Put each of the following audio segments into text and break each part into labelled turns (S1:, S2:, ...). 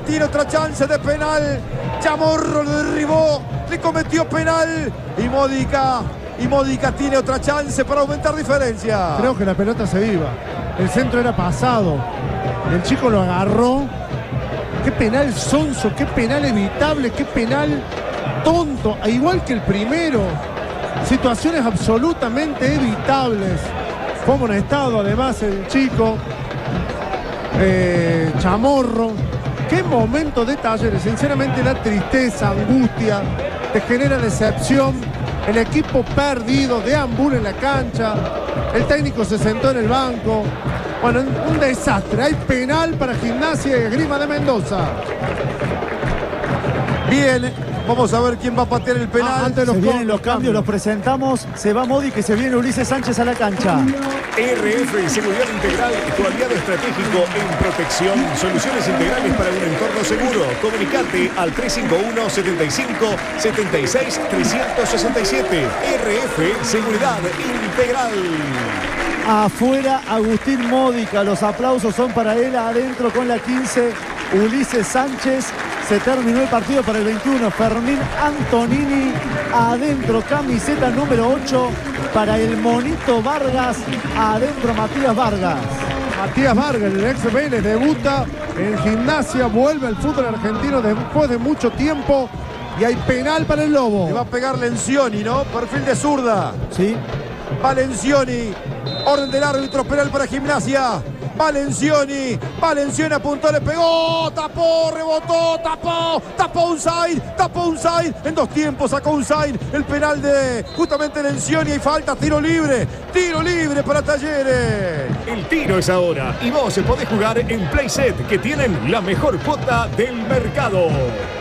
S1: tiene otra chance de penal. Chamorro lo derribó, le cometió penal. Y Módica tiene otra chance para aumentar diferencia.
S2: Creo que la pelota se iba. El centro era pasado. El chico lo agarró. Qué penal sonso, qué penal evitable, qué penal tonto. Igual que el primero. Situaciones absolutamente evitables. Fue amonestado además el chico. Chamorro. Qué momento de Talleres. Sinceramente la tristeza, angustia, te genera decepción. El equipo perdido, deambula en la cancha. El técnico se sentó en el banco. Bueno, un desastre. Hay penal para Gimnasia y Esgrima de Mendoza.
S1: Bien, vamos a ver quién va a patear el penal.
S3: Antes de los cambios, los presentamos. Se va Módica y se viene Ulises Sánchez a la cancha.
S4: RF Seguridad Integral, tu aliado estratégico en protección. Soluciones integrales para un entorno seguro. Comunicate al 351 75 76 367. RF Seguridad Integral.
S3: Afuera Agustín Módica. Los aplausos son para él. Adentro con la 15 Ulises Sánchez. Se terminó el partido para el 21. Fermín Antonini. Adentro camiseta número 8 para el Monito Vargas. Adentro Matías Vargas.
S2: Matías Vargas, el ex Vélez, debuta en Gimnasia. Vuelve al fútbol argentino después de mucho tiempo. Y hay penal para el Lobo.
S1: Le va a pegar Lencioni, ¿no? Perfil de zurda.
S3: Sí.
S1: Va Lencioni. Orden del árbitro, penal para Gimnasia. Valencioni apuntó, le pegó, tapó, rebotó, tapó un side, en dos tiempos sacó un side, el penal de justamente Lencioni, y falta, tiro libre para Talleres.
S4: El tiro es ahora y vos podés jugar en Playset, que tienen la mejor cuota del mercado.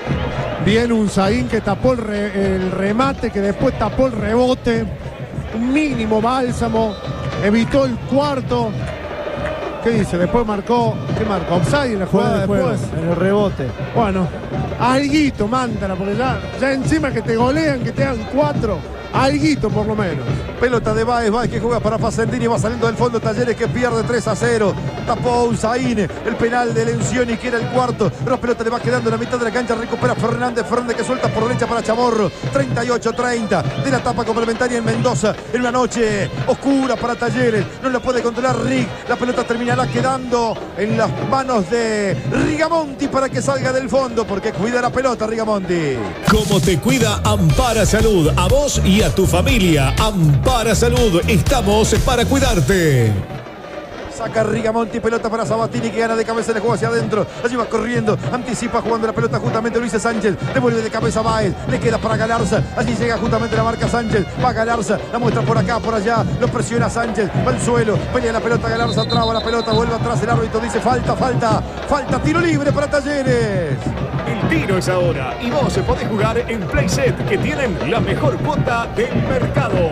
S2: Bien, un Zain que tapó el remate, que después tapó el rebote. Mínimo Bálsamo, evitó el cuarto. ¿Qué dice? Después marcó, ¿qué marcó? Offside en la jugada después.
S3: En el rebote.
S2: Bueno, alguito, mándala, porque ya encima que te golean, que te dan 4, alguito por lo menos.
S1: Pelota de Báez que juega para Facendini, va saliendo del fondo Talleres, que pierde 3-0. Tapó Usain, el penal de Lencioni, que era el cuarto. La pelota le va quedando en la mitad de la cancha, recupera Fernández que suelta por derecha para Chamorro. 38-30 de la etapa complementaria en Mendoza, en una noche oscura para Talleres. No la puede controlar Rick. La pelota terminará quedando en las manos de Rigamonti para que salga del fondo, porque cuida la pelota Rigamonti.
S4: Como te cuida Ampara Salud, a vos y a tu familia. Ampara Salud, estamos para cuidarte.
S1: Saca Rigamonti, pelota para Sabatini, que gana de cabeza, le juega hacia adentro. Allí va corriendo, anticipa jugando la pelota justamente Ulises Sánchez. Devuelve de cabeza a Báez, le queda para Galarza. Allí llega justamente la marca Sánchez. Va Galarza, la muestra por acá, por allá. Lo presiona Sánchez, va al suelo. Pelea la pelota Galarza, traba la pelota, vuelve atrás. El árbitro dice falta. Tiro libre para Talleres.
S4: El tiro es ahora y vos podés jugar en Playset, que tienen la mejor cuota del mercado.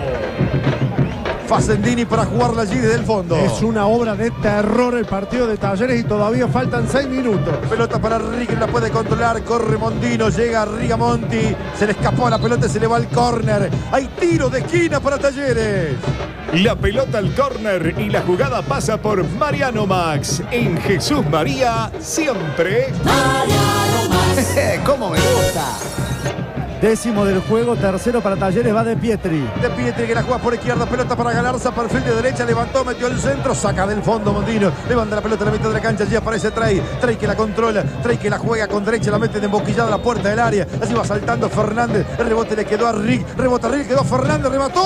S1: Facendini para jugarla allí desde el fondo.
S2: Es una obra de terror el partido de Talleres y todavía faltan 6 minutos.
S1: Pelota para Rick, la puede controlar, corre Mondino, llega Rigamonti, se le escapó la pelota y se le va al córner. Hay tiro de esquina para Talleres.
S4: La pelota al córner y la jugada pasa por Mariano Max. En Jesús María, siempre
S5: Mariano Max.
S3: ¿Cómo me gusta? Décimo del juego, tercero para Talleres, va De Pietri.
S1: De Pietri que la juega por izquierda, pelota para Galarza, perfil de derecha, levantó, metió el centro, saca del fondo Mondino, levanta la pelota a la mitad de la cancha, allí aparece Trey que la controla, Trey que la juega con derecha, la mete de emboquillada a la puerta del área, así va saltando Fernández, el rebote le quedó a Rick, rebota Rick, quedó Fernández, remató,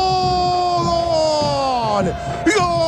S1: ¡gol! ¡Gol!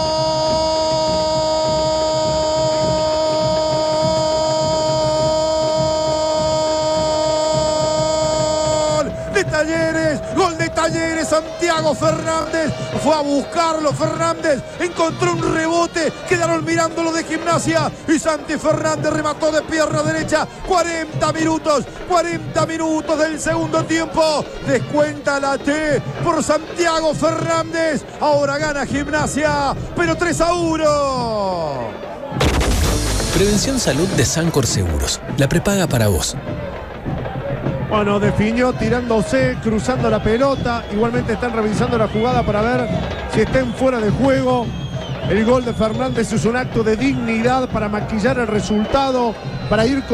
S1: Talleres, gol de Talleres, Santiago Fernández fue a buscarlo, Fernández encontró un rebote, quedaron mirándolo de Gimnasia y Santi Fernández remató de pierna derecha. 40 minutos del segundo tiempo, descuenta la T por Santiago Fernández, ahora gana Gimnasia, pero 3-1.
S6: Prevención Salud de Sancor Seguros, la prepaga para vos.
S2: Bueno, definió tirándose, cruzando la pelota. Igualmente están revisando la jugada para ver si estén fuera de juego. El gol de Fernández es un acto de dignidad para maquillar el resultado, para ir con